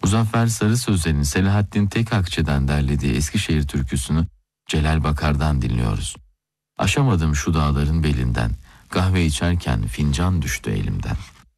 Muzaffer Sarı Sözler'in Selahattin Tekakçı'dan derlediği Eskişehir türküsünü Celal Bakar'dan dinliyoruz. Aşamadım şu dağların belinden, kahve içerken fincan düştü elimden.